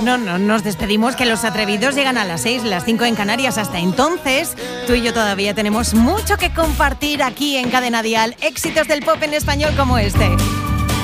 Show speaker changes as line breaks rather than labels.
Bueno, no nos despedimos, que los atrevidos llegan a las 6, las 5 en Canarias. Hasta entonces, tú y yo todavía tenemos mucho que compartir aquí en Cadena Dial. Éxitos del pop en español como este.